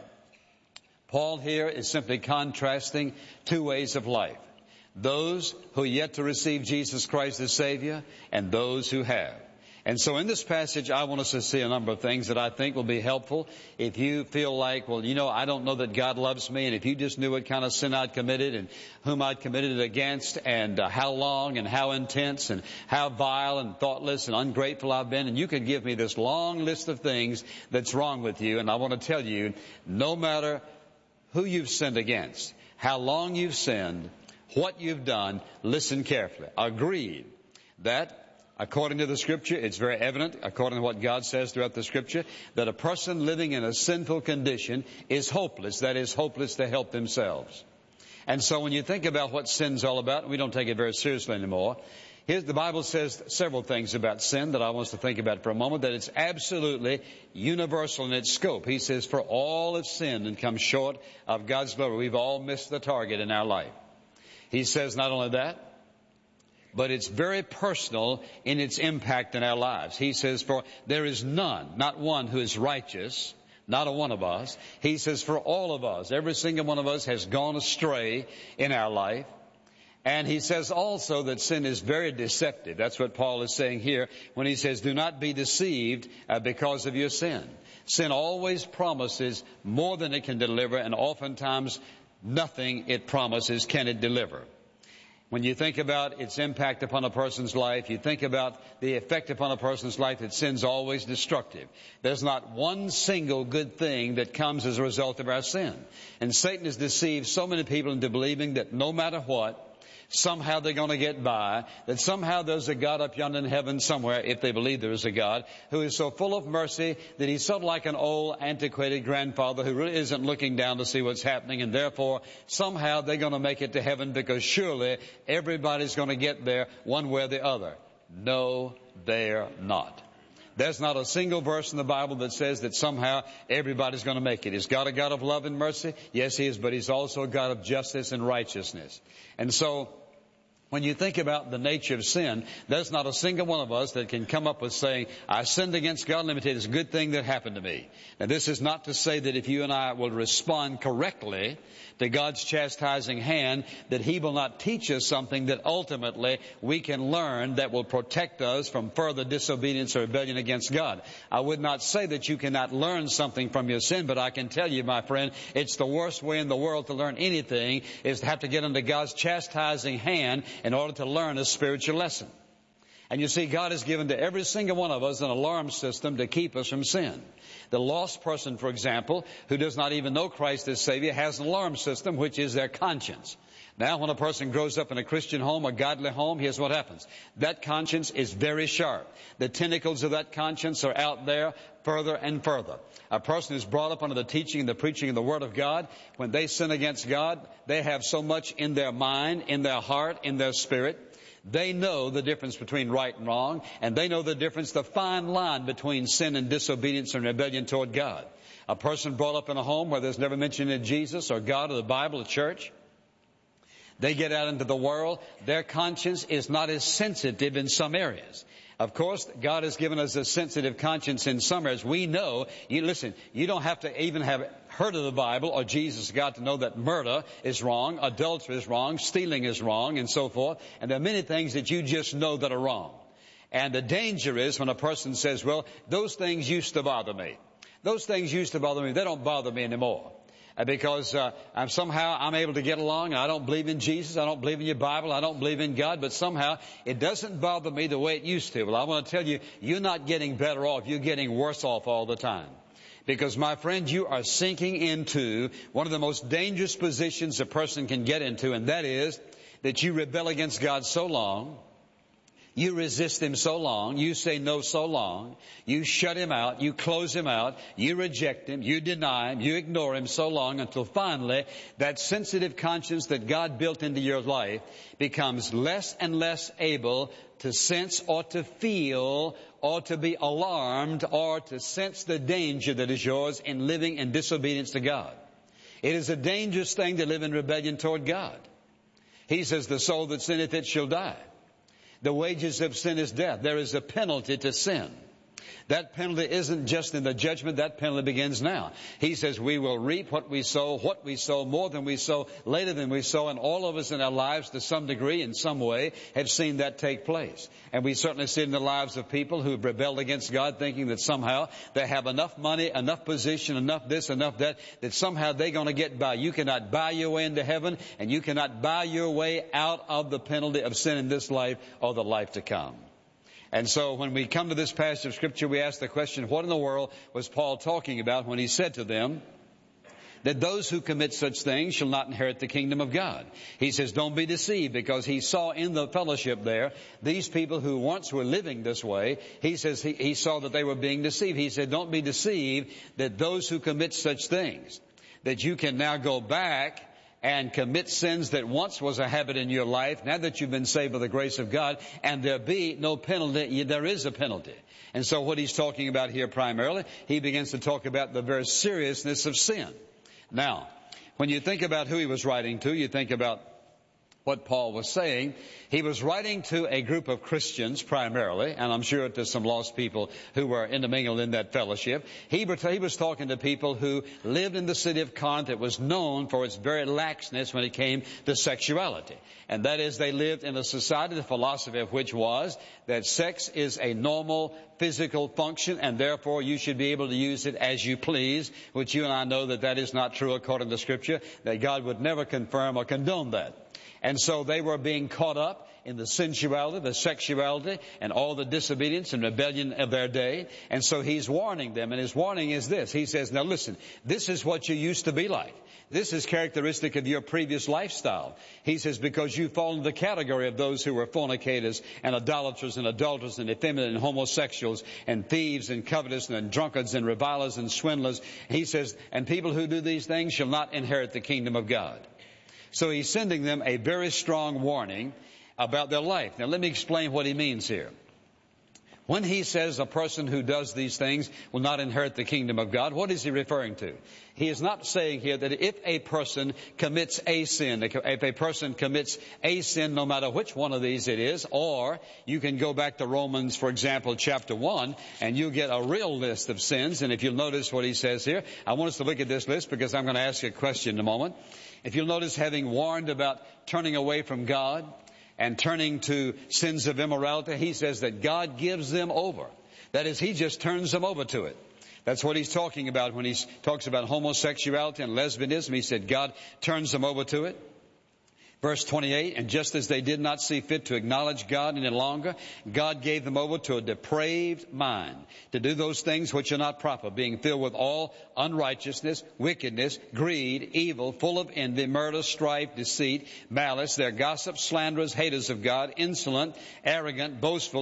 Paul here is simply contrasting two ways of life. Those who are yet to receive Jesus Christ as Savior and those who have. And so in this passage, I want us to see a number of things that I think will be helpful if you feel like, well, you know, I don't know that God loves me. And if you just knew what kind of sin I'd committed and whom I'd committed it against and how long and how intense and how vile and thoughtless and ungrateful I've been. And you could give me this long list of things that's wrong with you. And I want to tell you, no matter who you've sinned against, how long you've sinned, what you've done, listen carefully. Agreed that according to the Scripture, it's very evident, according to what God says throughout the Scripture, that a person living in a sinful condition is hopeless. That is, hopeless to help themselves. And so when you think about what sin's all about, we don't take it very seriously anymore. Here's the Bible says several things about sin that I want us to think about for a moment, that it's absolutely universal in its scope. He says, for all have sinned and come short of God's glory. We've all missed the target in our life. He says not only that, but it's very personal in its impact in our lives. He says, for there is none, not one who is righteous, not a one of us. He says, for all of us, every single one of us has gone astray in our life. And he says also that sin is very deceptive. That's what Paul is saying here when he says, do not be deceived because of your sin. Sin always promises more than it can deliver, and oftentimes nothing it promises can it deliver. When you think about its impact upon a person's life, you think about the effect upon a person's life, that sin's always destructive. There's not one single good thing that comes as a result of our sin. And Satan has deceived so many people into believing that no matter what, somehow they're going to get by, that somehow there's a God up yonder in heaven somewhere, if they believe there is a God, who is so full of mercy that he's sort of like an old antiquated grandfather who really isn't looking down to see what's happening, and therefore somehow they're going to make it to heaven because surely everybody's going to get there one way or the other. No, they're not. There's not a single verse in the Bible that says that somehow everybody's going to make it. Is God a God of love and mercy? Yes, he is, but he's also a God of justice and righteousness. And so When you think about the nature of sin, there's not a single one of us that can come up with saying, I sinned against God. Let me tell you, it's a good thing that happened to me. Now, this is not to say that if you and I will respond correctly to God's chastising hand, that He will not teach us something that ultimately we can learn that will protect us from further disobedience or rebellion against God. I would not say that you cannot learn something from your sin, but I can tell you, my friend, it's the worst way in the world to learn anything is to have to get under God's chastising hand in order to learn a spiritual lesson. And you see, God has given to every single one of us an alarm system to keep us from sin. The lost person, for example, who does not even know Christ as Savior, has an alarm system, which is their conscience. Now, when a person grows up in a Christian home, a godly home, here's what happens. That conscience is very sharp. The tentacles of that conscience are out there further and further. A person who's brought up under the teaching and the preaching of the Word of God, when they sin against God, they have so much in their mind, in their heart, in their spirit. They know the difference between right and wrong, and they know the difference, the fine line between sin and disobedience and rebellion toward God. A person brought up in a home where there's never mention of Jesus or God or the Bible or church, they get out into the world, their conscience is not as sensitive in some areas. Of course, God has given us a sensitive conscience in some areas. We know, you don't have to even have heard of the Bible or Jesus, God, to know that murder is wrong, adultery is wrong, stealing is wrong, and so forth. And there are many things that you just know that are wrong. And the danger is when a person says, well, those things used to bother me. Those things used to bother me. They don't bother me anymore. Because I'm able to get along. I don't believe in Jesus. I don't believe in your Bible. I don't believe in God. But somehow it doesn't bother me the way it used to. Well, I want to tell you, you're not getting better off. You're getting worse off all the time. Because, my friend, you are sinking into one of the most dangerous positions a person can get into, and that is that you rebel against God so long, you resist Him so long, you say no so long, you shut Him out, you close Him out, you reject Him, you deny Him, you ignore Him so long until finally that sensitive conscience that God built into your life becomes less and less able to sense or to feel or to be alarmed or to sense the danger that is yours in living in disobedience to God. It is a dangerous thing to live in rebellion toward God. He says, the soul that sinneth, it shall die. The wages of sin is death. There is a penalty to sin. That penalty isn't just in the judgment. That penalty begins now. He says we will reap what we sow, more than we sow, later than we sow. And all of us in our lives, to some degree, in some way, have seen that take place. And we certainly see it in the lives of people who have rebelled against God, thinking that somehow they have enough money, enough position, enough this, enough that somehow they're going to get by. You cannot buy your way into heaven, and you cannot buy your way out of the penalty of sin in this life or the life to come. And so when we come to this passage of Scripture, we ask the question, what in the world was Paul talking about when he said to them that those who commit such things shall not inherit the kingdom of God? He says, don't be deceived, because he saw in the fellowship there these people who once were living this way. He says he saw that they were being deceived. He said, don't be deceived that those who commit such things, that you can now go back and commit sins that once was a habit in your life, now that you've been saved by the grace of God, and there be no penalty. There is a penalty. And so what he's talking about here primarily, he begins to talk about the very seriousness of sin. Now, when you think about who he was writing to, you think about what Paul was saying. He was writing to a group of Christians primarily, and I'm sure to some lost people who were intermingled in that fellowship. He was talking to people who lived in the city of Corinth that was known for its very laxness when it came to sexuality. And that is, they lived in a society, the philosophy of which was that sex is a normal physical function, and therefore you should be able to use it as you please, which you and I know that is not true according to Scripture, that God would never confirm or condone that. And so they were being caught up in the sensuality, the sexuality, and all the disobedience and rebellion of their day. And so he's warning them, and his warning is this. He says, now listen, this is what you used to be like. This is characteristic of your previous lifestyle. He says, because you fall into the category of those who were fornicators and idolaters and adulterers and effeminate and homosexuals and thieves and covetous and drunkards and revilers and swindlers. He says, and people who do these things shall not inherit the kingdom of God. So he's sending them a very strong warning about their life. Now let me explain what he means here. When he says a person who does these things will not inherit the kingdom of God, what is he referring to? He is not saying here that if a person commits a sin, if a person commits a sin, no matter which one of these it is, or you can go back to Romans, for example, chapter 1, and you get a real list of sins. And if you'll notice what he says here, I want us to look at this list because I'm going to ask you a question in a moment. If you'll notice, having warned about turning away from God and turning to sins of immorality, he says that God gives them over. That is, he just turns them over to it. That's what he's talking about when he talks about homosexuality and lesbianism. He said God turns them over to it. Verse 28, and just as they did not see fit to acknowledge God any longer, God gave them over to a depraved mind to do those things which are not proper, being filled with all unrighteousness, wickedness, greed, evil, full of envy, murder, strife, deceit, malice. They're gossips, slanderers, haters of God, insolent, arrogant, boastful,